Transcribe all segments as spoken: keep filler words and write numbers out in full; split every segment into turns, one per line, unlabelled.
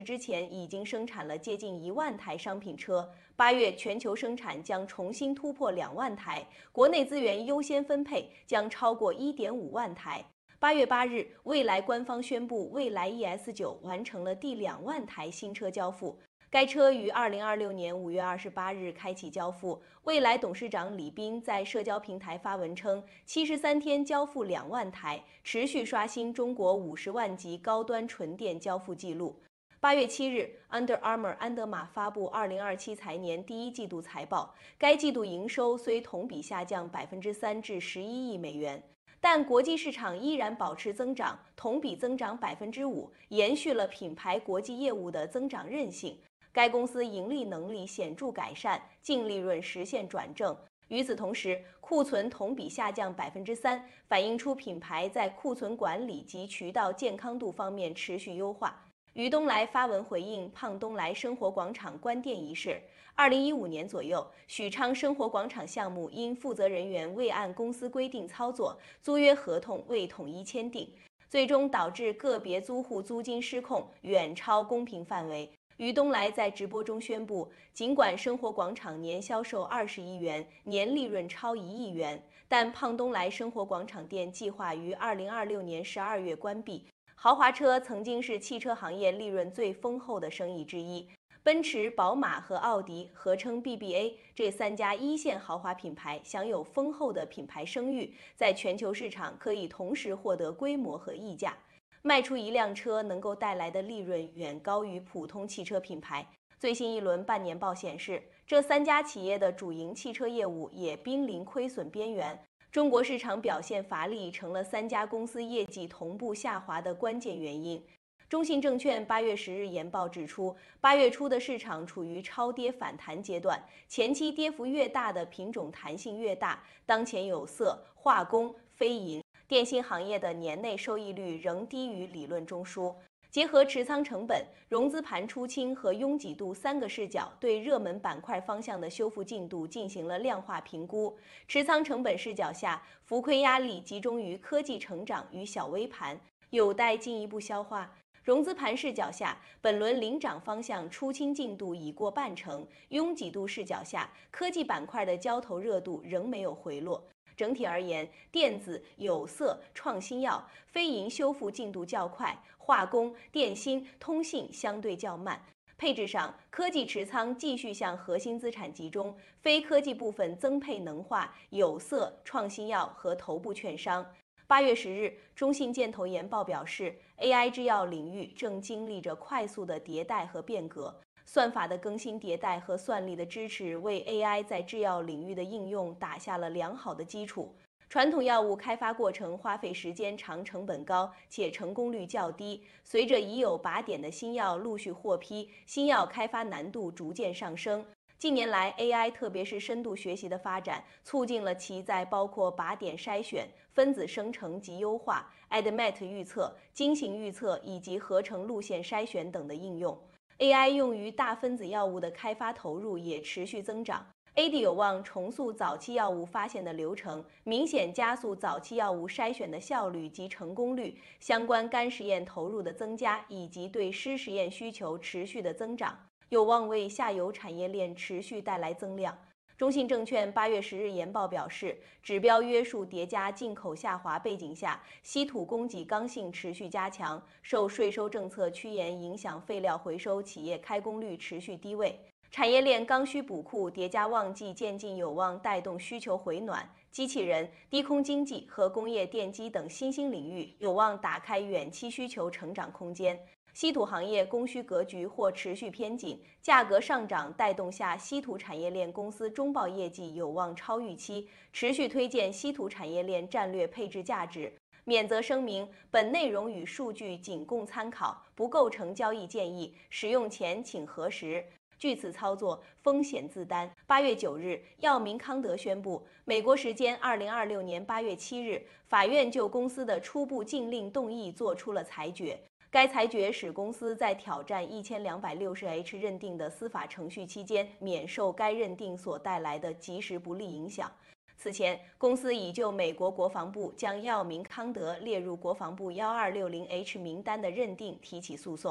之前已经生产了接近一万台商品车，八月全球生产将重新突破两万台，国内资源优先分配将超过一点五万台。八月八日，蔚来官方宣布，蔚来 E S 九完成了第两万台新车交付。该车于二零二六年五月二十八日开启交付。蔚来董事长李斌在社交平台发文称，七十三天交付两万台，持续刷新中国五十万级高端纯电交付记录。八月七日 ，Under Armour 安德玛发布二零二七财年第一季度财报，该季度营收虽同比下降百分之三至十一亿美元。但国际市场依然保持增长，同比增长百分之五，延续了品牌国际业务的增长韧性。该公司盈利能力显著改善，净利润实现转正。与此同时，库存同比下降百分之三，反映出品牌在库存管理及渠道健康度方面持续优化。于东来发文回应胖东来生活广场关店一事。二零一五年左右，许昌生活广场项目因负责人员未按公司规定操作，租约合同未统一签订，最终导致个别租户租金失控，远超公平范围。于东来在直播中宣布，尽管生活广场年销售二十亿元，年利润超一亿元，但胖东来生活广场店计划于二零二六年十二月关闭。豪华车曾经是汽车行业利润最丰厚的生意之一。奔驰、宝马和奥迪合称 B B A， 这三家一线豪华品牌享有丰厚的品牌声誉，在全球市场可以同时获得规模和溢价。卖出一辆车能够带来的利润远高于普通汽车品牌。最新一轮半年报显示，这三家企业的主营汽车业务也濒临亏损边缘。中国市场表现乏力，成了三家公司业绩同步下滑的关键原因。中信证券八月十日研报指出，八月初的市场处于超跌反弹阶段，前期跌幅越大的品种弹性越大。当前有色、化工、非银、电信行业的年内收益率仍低于理论中枢。结合持仓成本、融资盘出清和拥挤度三个视角，对热门板块方向的修复进度进行了量化评估。持仓成本视角下，浮亏压力集中于科技成长与小微盘，有待进一步消化。融资盘视角下，本轮领涨方向出清进度已过半成；拥挤度视角下，科技板块的交投热度仍没有回落。整体而言，电子、有色、创新药、非银修复进度较快，化工、电芯、通信相对较慢。配置上，科技持仓继续向核心资产集中，非科技部分增配能化、有色、创新药和头部券商。八月十日，中信建投研报表示 ，A I 制药领域正经历着快速的迭代和变革。算法的更新迭代和算力的支持，为 A I 在制药领域的应用打下了良好的基础。传统药物开发过程花费时间长、成本高，且成功率较低。随着已有靶点的新药陆续获批，新药开发难度逐渐上升。近年来 ，A I 特别是深度学习的发展，促进了其在包括靶点筛选、分子生成及优化、A D M E T 预测、精行预测以及合成路线筛选等的应用。A I 用于大分子药物的开发投入也持续增长。A D 有望重塑早期药物发现的流程，明显加速早期药物筛选的效率及成功率。相关干实验投入的增加，以及对湿实验需求持续的增长，有望为下游产业链持续带来增量。中信证券八月十日研报表示，指标约束叠加进口下滑背景下，稀土供给刚性持续加强，受税收政策趋严影响，废料回收企业开工率持续低位。产业链刚需补库叠加旺季渐进，有望带动需求回暖。机器人、低空经济和工业电机等新兴领域有望打开远期需求成长空间。稀土行业供需格局或持续偏紧，价格上涨带动下，稀土产业链公司中报业绩有望超预期，持续推荐稀土产业链战略配置价值。免责声明：本内容与数据仅供参考，不构成交易建议，使用前请核实。据此操作，风险自担。八月九日，药明康德宣布，美国时间二零二六年八月七日，法院就公司的初步禁令动议作出了裁决。该裁决使公司在挑战一千两百六十 H 认定的司法程序期间，免受该认定所带来的即时不利影响。此前，公司已就美国国防部将药明康德列入国防部一二六零 H 名单的认定提起诉讼。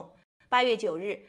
八月九日，